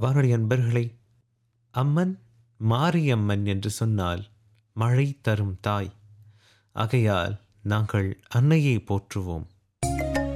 வானொலி அன்பர்களே, அம்மன் மாரியம்மன் என்று சொன்னால் மழை தரும் தாய். ஆகையால் நாங்கள் அன்னையை போற்றுவோம்.